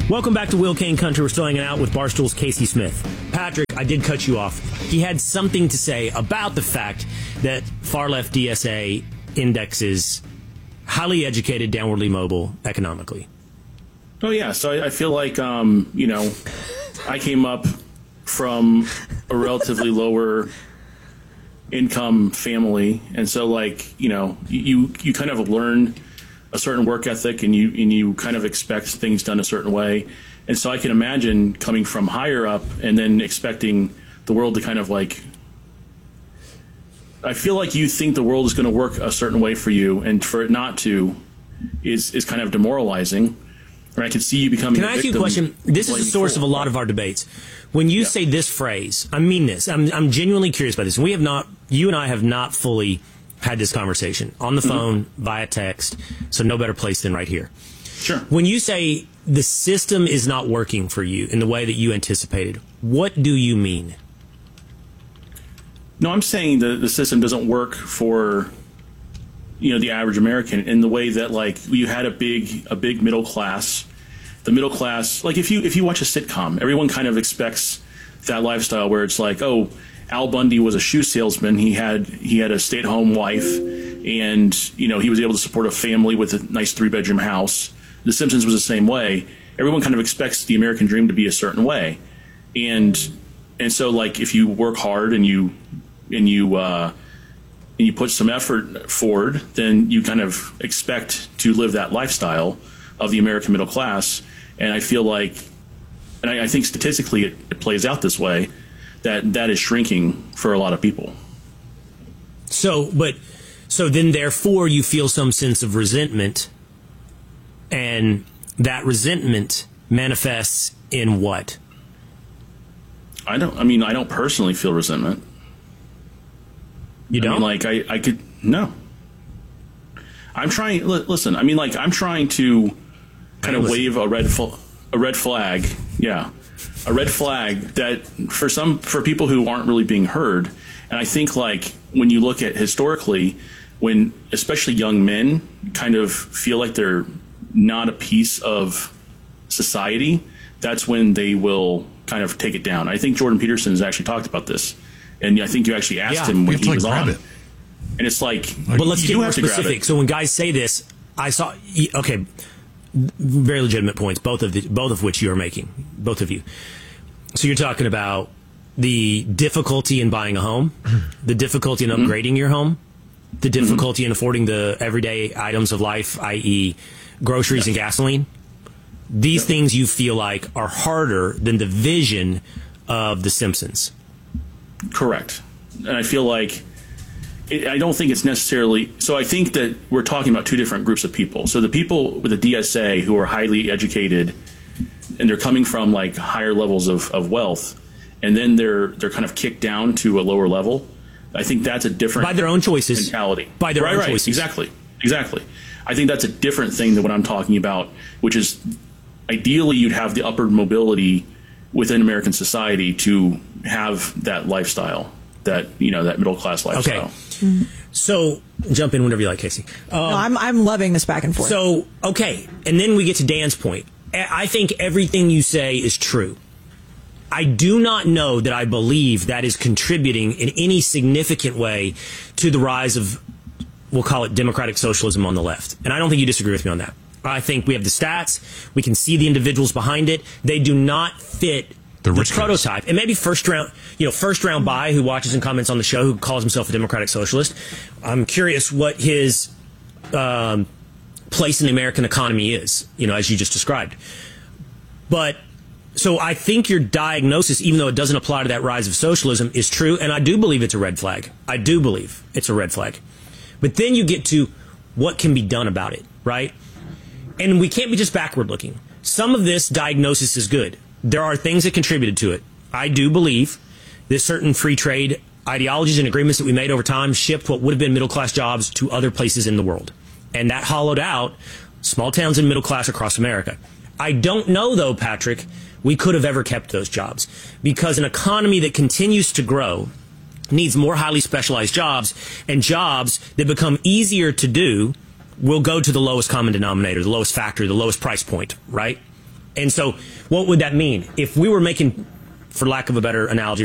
Welcome back to Will Kane Country. We're still hanging out with Barstool's Casey Smith. Patrick, I did cut you off. He had something to say about the fact that far-left DSA indexes highly educated, downwardly mobile economically. Oh, yeah. So I feel like, I came up from a relatively lower income family. And so, like, you kind of learn a certain work ethic, and you kind of expect things done a certain way. And so I can imagine coming from higher up and then expecting the world to kind of like, I feel like you think the world is going to work a certain way for you, and for it not to is kind of demoralizing. Or I can see you becoming Can I ask you a question? This is the source of a lot of our debates. When you say this phrase, I mean this. I'm genuinely curious about this. We have not, you and I have not fully had this conversation on the phone, via text, so no better place than right here. Sure. When you say the system is not working for you in the way that you anticipated, what do you mean? No, I'm saying the system doesn't work for the average American in the way that, like, you had a big middle class. The middle class, like, if you watch a sitcom, everyone kind of expects that lifestyle where it's like, oh, Al Bundy was a shoe salesman. He had a stay-at-home wife, and he was able to support a family with a nice 3-bedroom house. The Simpsons was the same way. Everyone kind of expects the American dream to be a certain way, and so, like, if you work hard and you put some effort forward, then you kind of expect to live that lifestyle of the American middle class. And I feel like, and I think statistically it plays out this way, that is shrinking for a lot of people. So then therefore you feel some sense of resentment, and that resentment manifests in what? I don't personally feel resentment. You don't? I could, no. I'm trying, listen, I'm trying to kind of wave a red flag. Yeah. A red flag that for people who aren't really being heard. And I think, like, when you look at historically, when especially young men kind of feel like they're not a piece of society, that's when they will kind of take it down. I think Jordan Peterson has actually talked about this. And I think you actually asked him when he was on. And it's like, but let's get more specific. So when guys say this, I saw, okay, very legitimate points, both of which you are making, both of you. So you're talking about the difficulty in buying a home, the difficulty in upgrading your home, the difficulty in affording the everyday items of life, i.e. groceries and gasoline. These things you feel like are harder than the vision of The Simpsons. Correct. And I feel like I don't think it's necessarily, so I think that we're talking about two different groups of people. So the people with the DSA who are highly educated and they're coming from, like, higher levels of wealth, and then they're kind of kicked down to a lower level. I think that's a different, by their own choices, mentality. By their own choices. Exactly. I think that's a different thing than what I'm talking about, which is ideally you'd have the upward mobility within American society to have that lifestyle, that middle class lifestyle. Okay. So jump in whenever you like, Casey. No, I'm loving this back and forth. So, okay. And then we get to Dan's point. I think everything you say is true. I do not know that I believe that is contributing in any significant way to the rise of, we'll call it, democratic socialism on the left. And I don't think you disagree with me on that. I think we have the stats. We can see the individuals behind it. They do not fit the prototype. And maybe first round buy who watches and comments on the show, who calls himself a democratic socialist. I'm curious what his place in the American economy is, as you just described. But so I think your diagnosis, even though it doesn't apply to that rise of socialism, is true. And I do believe it's a red flag. I do believe it's a red flag. But then you get to what can be done about it, right? And we can't be just backward looking. Some of this diagnosis is good. There are things that contributed to it. I do believe that certain free trade ideologies and agreements that we made over time shipped what would have been middle class jobs to other places in the world. And that hollowed out small towns and middle class across America. I don't know, though, Patrick, we could have ever kept those jobs, because an economy that continues to grow needs more highly specialized jobs, and jobs that become easier to do will go to the lowest common denominator, the lowest factor, the lowest price point, right? And so what would that mean? If we were making, for lack of a better analogy,